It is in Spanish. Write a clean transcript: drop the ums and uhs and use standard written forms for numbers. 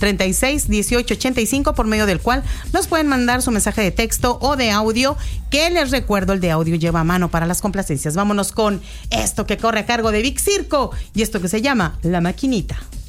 36 18 85, por medio del cual nos pueden mandar su mensaje de texto o de audio, que les recuerdo, el de audio lleva mano para las complacencias. Vámonos con esto que corre a cargo de Vic Circo y esto que se llama La Maquinita.